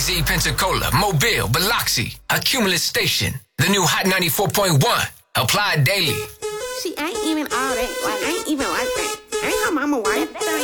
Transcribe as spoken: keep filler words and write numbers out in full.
Z, Pensacola, Mobile, Biloxi, Accumulus Station. The new Hot ninety-four point one. Applied daily. See, I ain't even all that. Like, I ain't even like that. I ain't her mama wife.